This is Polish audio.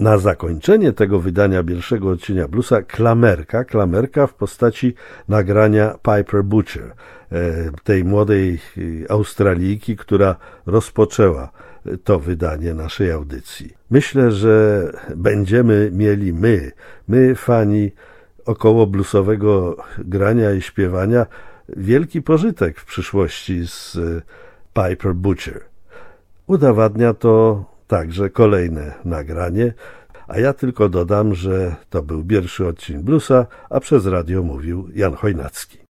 Na zakończenie tego wydania pierwszego odcienia bluesa klamerka w postaci nagrania Piper Butcher, tej młodej Australijki, która rozpoczęła to wydanie naszej audycji. Myślę, że będziemy mieli my fani około bluesowego grania i śpiewania, wielki pożytek w przyszłości z Piper Butcher. Udowadnia to także kolejne nagranie, a ja tylko dodam, że to był pierwszy odcinek bluesa, a przez radio mówił Jan Chojnacki.